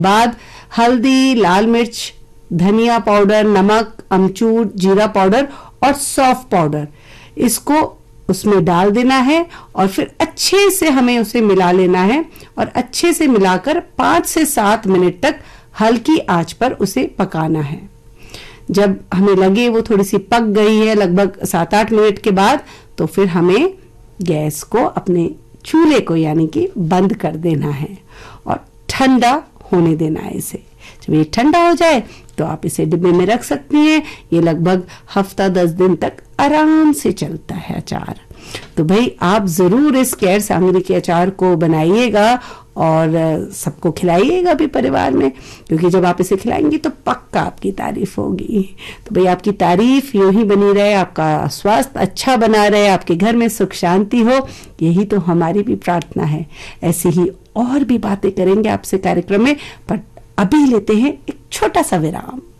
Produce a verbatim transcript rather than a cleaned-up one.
बाद हल्दी, लाल मिर्च, धनिया पाउडर, नमक, अमचूर, जीरा पाउडर और सौंफ पाउडर, इसको उसमें डाल देना है और फिर अच्छे से हमें उसे मिला लेना है और अच्छे से मिलाकर पाँच से सात मिनट तक हल्की आंच पर उसे पकाना है। जब हमें लगे वो थोड़ी सी पक गई है, लगभग सात आठ मिनट के बाद, तो फिर हमें गैस को, अपने चूल्हे को यानी कि बंद कर देना है और ठंडा होने देना है इसे। जब ये ठंडा हो जाए तो आप इसे डिब्बे में रख सकती हैं। ये लगभग हफ्ता दस दिन तक आराम से चलता है अचार। तो भाई आप जरूर इस कैर सांगरी के अचार को बनाइएगा और सबको खिलाइएगा भी परिवार में, क्योंकि जब आप इसे खिलाएंगी तो पक्का आपकी तारीफ होगी। तो भाई आपकी तारीफ यूं ही बनी रहे, आपका स्वास्थ्य अच्छा बना रहे, आपके घर में सुख शांति हो, यही तो हमारी भी प्रार्थना है। ऐसी ही और भी बातें करेंगे आपसे कार्यक्रम में, पर अभी लेते हैं एक छोटा सा विराम।